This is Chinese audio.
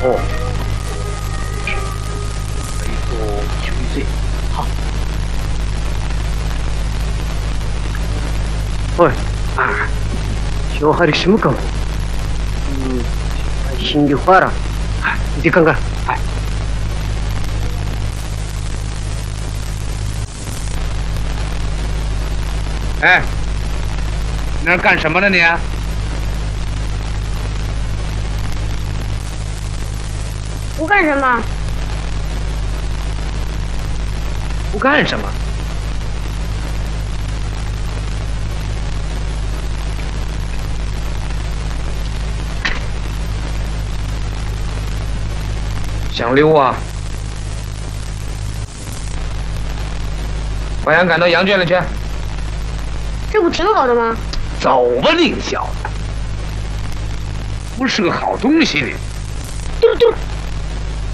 哦，背部胸椎，好。喂，啊，小孩的什么感觉？心里话了。哎，你看看，哎。 哎，你那干什么呢你？ 不干什么？ 不干什么？想溜啊？把羊赶到羊圈里去。 这不挺好的吗？ 走吧，你个小子，不是个好东西你。 丢丢。